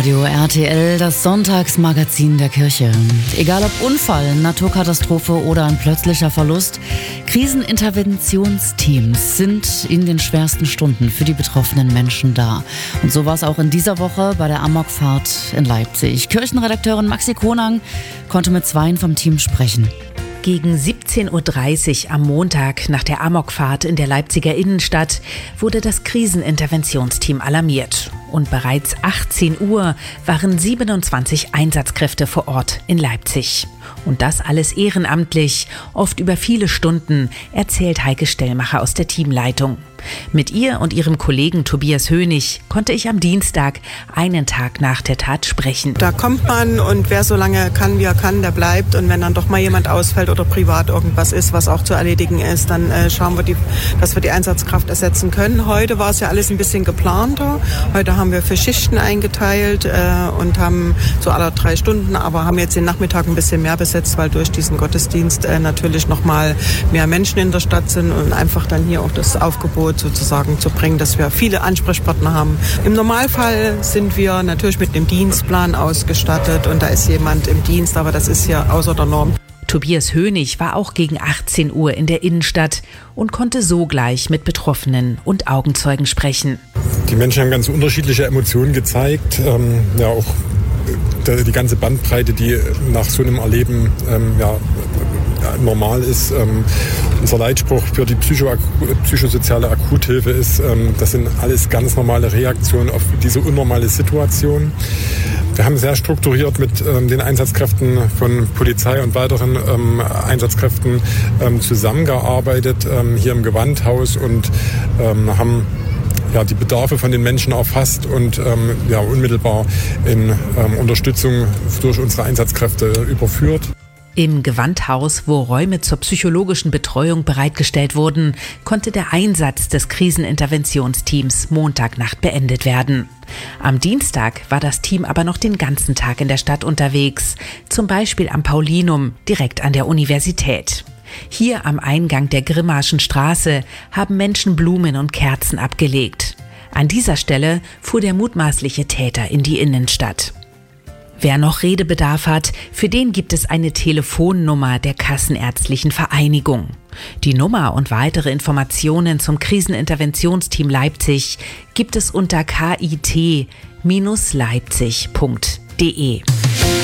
Radio RTL, das Sonntagsmagazin der Kirche. Egal ob Unfall, Naturkatastrophe oder ein plötzlicher Verlust, Kriseninterventionsteams sind in den schwersten Stunden für die betroffenen Menschen da. Und so war es auch in dieser Woche bei der Amokfahrt in Leipzig. Kirchenredakteurin Maxi Konang konnte mit zweien vom Team sprechen. Gegen 17.30 Uhr am Montag nach der Amokfahrt in der Leipziger Innenstadt wurde das Kriseninterventionsteam alarmiert. Und bereits 18 Uhr waren 27 Einsatzkräfte vor Ort in Leipzig. Und das alles ehrenamtlich, oft über viele Stunden, erzählt Heike Stellmacher aus der Teamleitung. Mit ihr und ihrem Kollegen Tobias Hönig konnte ich am Dienstag, einen Tag nach der Tat, sprechen. Da kommt man und wer so lange kann, wie er kann, der bleibt. Und wenn dann doch mal jemand ausfällt oder privat irgendwas ist, was auch zu erledigen ist, dann schauen wir, dass wir die Einsatzkraft ersetzen können. Heute war es ja alles ein bisschen geplanter. Heute haben wir für Schichten eingeteilt und haben so alle 3 Stunden, aber haben jetzt den Nachmittag ein bisschen mehr besetzt, weil durch diesen Gottesdienst natürlich noch mal mehr Menschen in der Stadt sind und einfach dann hier auch das Aufgebot sozusagen zu bringen, dass wir viele Ansprechpartner haben. Im Normalfall sind wir natürlich mit einem Dienstplan ausgestattet und da ist jemand im Dienst, aber das ist hier außer der Norm. Tobias Hönig war auch gegen 18 Uhr in der Innenstadt und konnte sogleich mit Betroffenen und Augenzeugen sprechen. Die Menschen haben ganz unterschiedliche Emotionen gezeigt, auch die ganze Bandbreite, die nach so einem Erleben normal ist. Unser Leitspruch für die psychosoziale Akuthilfe ist, das sind alles ganz normale Reaktionen auf diese unnormale Situation. Wir haben sehr strukturiert mit den Einsatzkräften von Polizei und weiteren Einsatzkräften zusammengearbeitet hier im Gewandhaus und haben die Bedarfe von den Menschen erfasst und unmittelbar in Unterstützung durch unsere Einsatzkräfte überführt. Im Gewandhaus, wo Räume zur psychologischen Betreuung bereitgestellt wurden, konnte der Einsatz des Kriseninterventionsteams Montagnacht beendet werden. Am Dienstag war das Team aber noch den ganzen Tag in der Stadt unterwegs, zum Beispiel am Paulinum, direkt an der Universität. Hier am Eingang der Grimmaschen Straße haben Menschen Blumen und Kerzen abgelegt. An dieser Stelle fuhr der mutmaßliche Täter in die Innenstadt. Wer noch Redebedarf hat, für den gibt es eine Telefonnummer der Kassenärztlichen Vereinigung. Die Nummer und weitere Informationen zum Kriseninterventionsteam Leipzig gibt es unter kit-leipzig.de.